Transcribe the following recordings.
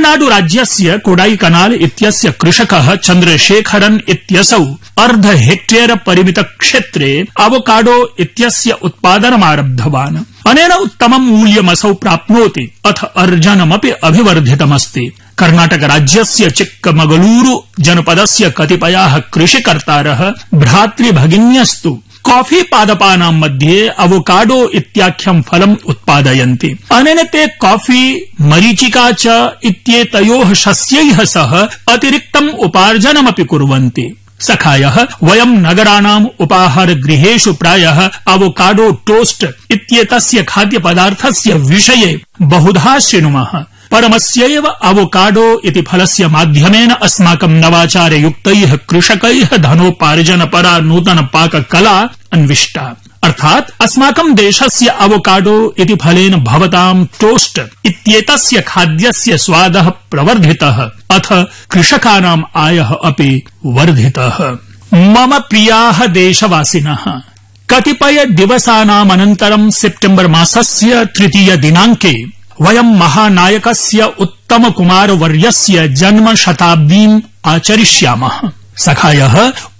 तमिलनाडु राज्यस्य कोडाईकनाल इत्यस्य कृषकः चन्द्रशेखरन् इत्यसौ अर्ध हेक्टेयर परिमित क्षेत्रे आवोकाडो इत्यस्य उत्पादनमारब्धवान्। अनेन उत्तमं मूल्यमसौ प्राप्नोति अथ अर्जनमपि अभिवर्धितमस्ति। कर्णाटक राज्यस्य चिक्कमगलूरु जनपदस्य कतिपयाः कृषिकर्तारः भ्रातृभगिन्यस्तु कॉफी पादपानां मध्ये अवोकाडो इत्याख्यं फलम् उत्पादयन्ति। अनेन ते कॉफी, मरीचिका च इत्येतयोः शस्यैः सह अतिरिक्तम् उपार्जनमपि कुर्वन्ति। सखायः वयं नगराणाम् उपाहारगृहेषु प्रायः अवोकाडो टोस्ट इत्येतस्य खाद्यपदार्थस्य विषये बहुधा शृणुमः। परमस्यैव अवोकाडो इति फलस्य माध्यमेन अस्माकं नवाचारयुक्तैः कृषकैः धनोपार्जनपरा नूतन पाककला अन्विष्टा। अर्थात् अस्माकं देशस्य अवोकाडो इति फलेन भवतां टोस्ट इत्येतस्य खाद्यस्य स्वादः प्रवर्धितः अथ कृषकाणाम् आयः अपि वर्धितः। मम प्रियाः देशवासिनः, कतिपय दिवसानामनन्तरं सेप्टेम्बर मासस्य 3 दिनाङ्के वयं महानायकस्य उत्तमकुमारवर्यस्य जन्म शताब्दीम् आचरिष्यामः। सखायः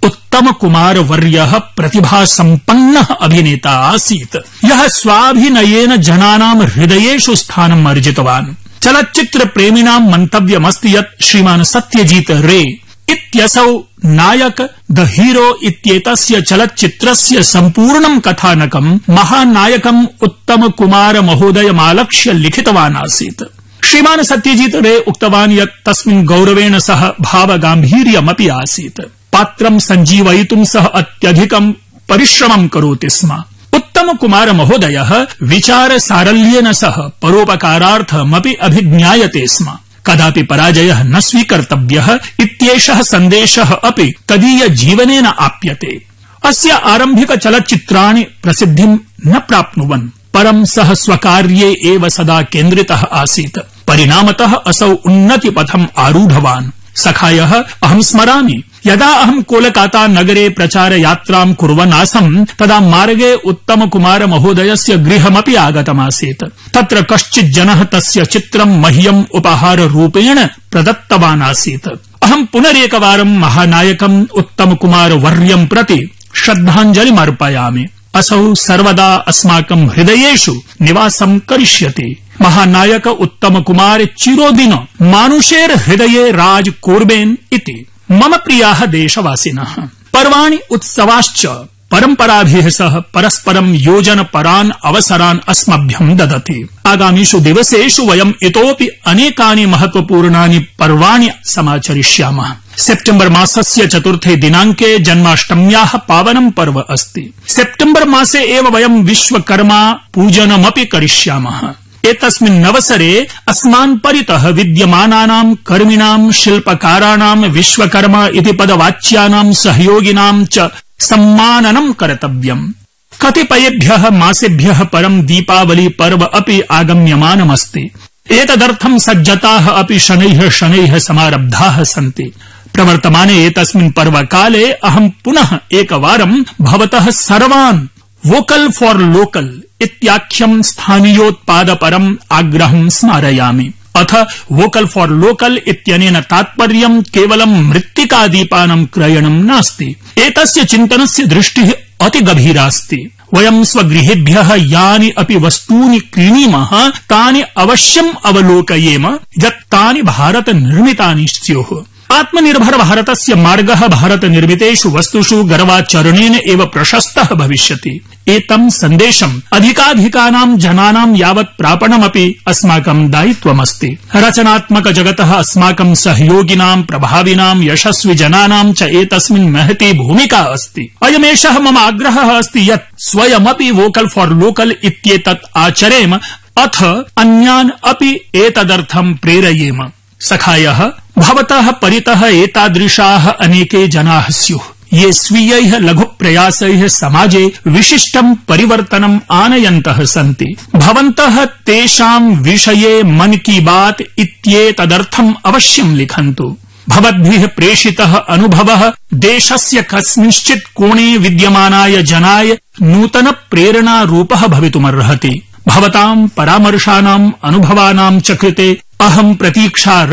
उत्तमकुमारवर्यः प्रतिभासम्पन्नः अभिनेता आसीत्, यः स्वाभिनयेन जनानां हृदयेषु स्थानम् अर्जितवान्। चलच्चित्र प्रेमिणां मन्तव्यमस्ति यत् श्रीमान् सत्यजीत रे इत्यसौ नायक द हीरो इत्येतस्य चलच्चित्रस्य सम्पूर्णं कथानकं महानायकम् उत्तमकुमार महोदयमालक्ष्य लिखितवान् आसीत्। श्रीमान् सत्यजीत रे उक्तवान् यत् तस्मिन् गौरवेण सह भावगाम्भीर्यमपि आसीत्। पात्रं सञ्जीवयितुं सः अत्यधिकं परिश्रमं करोति स्म। उत्तमकुमार महोदयः विचारसारल्येन सह परोपकारार्थमपि अभिज्ञायते स्म। कदापि पराजयः न स्वीकर्तव्यः इत्येषः सन्देशः अपि तदीय जीवनेन आप्यते। अस्य आरम्भिक चलच्चित्राणि प्रसिद्धिं न प्राप्नुवन्, परं सः स्वकार्ये एव सदा केन्द्रितः आसीत्। परिणामतः असौ उन्नतिपथम् आरूढवान्। सखायः अहं स्मरामि, यदा अहं कोलकाता नगरे प्रचारयात्रां कुर्वन् आसम् तदा मार्गे उत्तमकुमार महोदयस्य गृहमपि आगतमासीत्। तत्र कश्चित् जनः तस्य चित्रं मह्यम् उपहाररूपेण प्रदत्तवान् आसीत्। अहं पुनरेकवारं महानायकम् उत्तमकुमार वर्यं प्रति श्रद्धाञ्जलिमर्पयामि। असौ सर्वदा अस्माकं हृदयेषु निवासं करिष्यति। महानायक उत्तमकुमार चिरोदिन मानुषेर हृदये राज कोर्बेन् इति। मम प्रियाः देशवासिनः, पर्वाणि उत्सवाश्च परम्पराभिः सह परस्परं योजनपरान् अवसरान् अस्मभ्यं ददति। आगामिषु दिवसेषु वयम् इतोपि अनेकानि महत्वपूर्णानि पर्वाणि समाचरिष्यामः। सेप्टेम्बर मासस्य 4 दिनाङ्के जन्माष्टम्याः पावनं पर्व अस्ति। सेप्टेम्बर मासे एव वयं विश्वकर्मा पूजनमपि करिष्यामः। एतस्मिन् अवसरे अस्मान् परितः विद्यमानानां कर्मिणां, शिल्पकाराणां, विश्वकर्मा इति पदवाच्यानां सहयोगिनां च सम्माननं कर्तव्यम्। कतिपयेभ्यः मासेभ्यः परं दीपावली पर्व अपि आगम्यमानमस्ति। एतदर्थं सज्जताः अपि शनैः समारब्धाः सन्ति। प्रवर्तमाने एतस्मिन् पर्वकाले अहं पुनः एकवारं भवतः सर्वान् वोकल फॉर लोकल इत्याख्यं स्थानीयोत्पादपरम् आग्रहं स्मारयामि। अथ वोकल फॉर लोकल इत्यनेन तात्पर्यं केवलं मृत्तिकादीपानां क्रयणं नास्ति। एतस्य चिन्तनस्य दृष्टिः अतिगभीरास्ति। वयं स्वगृहेभ्यः यानि अपि वस्तूनि क्रीणीमः तानि अवश्यम् अवलोकयेम यत् तानि भारतनिर्मितानि स्युः। आत्मनिर्भर भारतस्य मार्गः भारतनिर्मितेषु वस्तुषु गर्वाचरणेन एव प्रशस्तः भविष्यति। एतं सन्देशम् अधिकाधिकानां जनानां यावत् प्रापणमपि अस्माकं दायित्वमस्ति। रचनात्मक जगतः अस्माकं सहयोगिनां, प्रभाविनां, यशस्वि जनानां च एतस्मिन् महती भूमिका अस्ति। अयमेषः मम आग्रहः अस्ति यत् स्वयमपि वोकल फॉर लोकल इत्येतत् आचरेम अथ अन्यान् अपि एतदर्थं प्रेरयेम। सखायः, भवतः परितः एतादृशाः अनेके जनाः स्युः, ये स्वीयैः लघुप्रयासैः समाजे विशिष्टं परिवर्तनम् आनयन्तः सन्ति। भवन्तः तेषां विषये मन की बात इत्येतदर्थम् अवश्यं लिखन्तु। भवद्भिः प्रेषितः अनुभवः देशस्य कस्मिंश्चित् कोणे विद्यमानाय जनाय नूतन प्रेरणारूपः भवितुमर्हति। भवतां परामर्शानाम्, अनुभवानां च कृते अहं प्रतीक्षा